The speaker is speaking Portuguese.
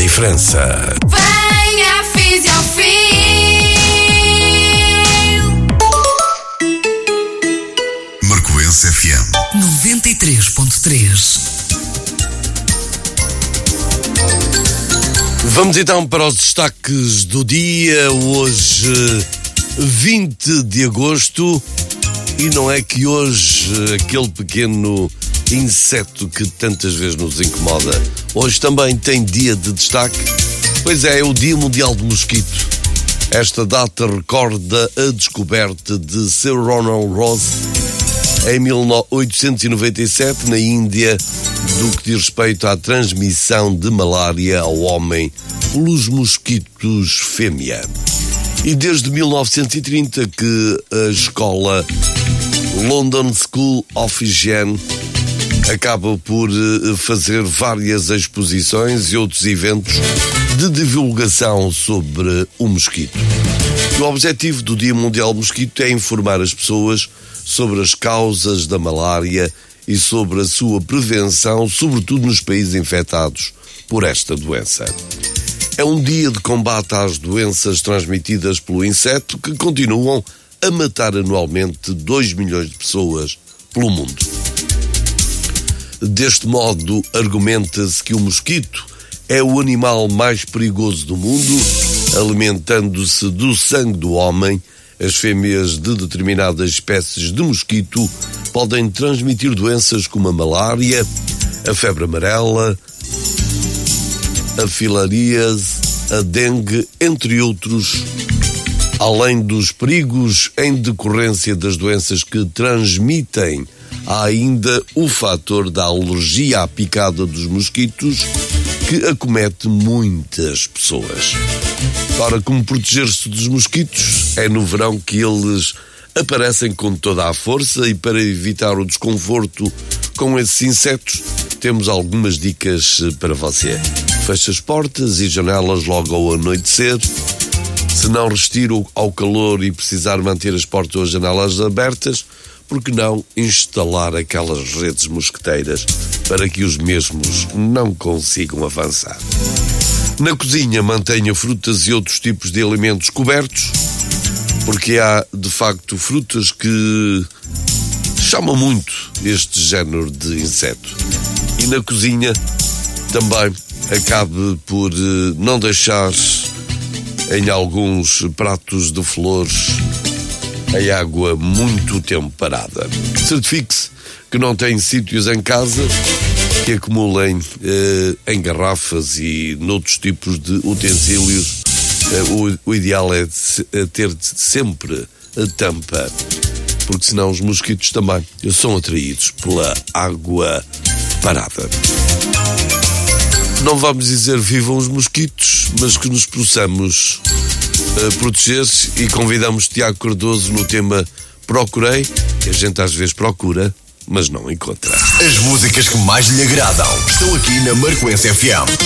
diferença. Venha Fisiofil. 93.3. Vamos então para os destaques do dia, hoje 20 de agosto, e não é que hoje aquele pequeno inseto que tantas vezes nos incomoda, hoje também tem dia de destaque, pois é o Dia Mundial do Mosquito. Esta data recorda a descoberta de Sir Ronald Ross em 1897 na Índia do que diz respeito à transmissão de malária ao homem pelos mosquitos fêmea. E desde 1930 que a escola London School of Hygiene acaba por fazer várias exposições e outros eventos de divulgação sobre o mosquito. O objetivo do Dia Mundial do Mosquito é informar as pessoas sobre as causas da malária e sobre a sua prevenção, sobretudo nos países infectados por esta doença. É um dia de combate às doenças transmitidas pelo inseto que continuam a matar anualmente 2 milhões de pessoas pelo mundo. Deste modo, argumenta-se que o mosquito é o animal mais perigoso do mundo, alimentando-se do sangue do homem. As fêmeas de determinadas espécies de mosquito podem transmitir doenças como a malária, a febre amarela, a filaríase, a dengue, entre outros. Além dos perigos em decorrência das doenças que transmitem, há ainda o fator da alergia à picada dos mosquitos, que acomete muitas pessoas. Ora, como proteger-se dos mosquitos? É no verão que eles aparecem com toda a força, e para evitar o desconforto com esses insetos, temos algumas dicas para você. Feche as portas e janelas logo ao anoitecer. Se não resistir ao calor e precisar manter as portas ou as janelas abertas, por que não instalar aquelas redes mosquiteiras para que os mesmos não consigam avançar? Na cozinha, mantenha frutas e outros tipos de alimentos cobertos, porque há, de facto, frutas que chamam muito este género de inseto. E na cozinha, também acabe por não deixar em alguns pratos de flores a água muito tempo parada. Certifique-se que não tem sítios em casa que acumulem em garrafas e noutros tipos de utensílios. O ideal é ter sempre a tampa, porque senão os mosquitos também são atraídos pela água parada. Não vamos dizer vivam os mosquitos, mas que nos possamos proteger, e convidamos Tiago Cardoso no tema Procurei, que a gente às vezes procura, mas não encontra. As músicas que mais lhe agradam estão aqui na Marcoense FM.